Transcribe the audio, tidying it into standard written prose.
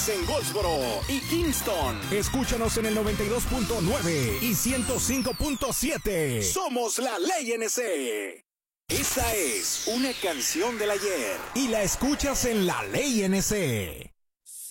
Estamos en Goldsboro y Kingston. Escúchanos en el 92.9 y 105.7. Somos la Ley NC. Esta es una canción del ayer y la escuchas en la Ley NC.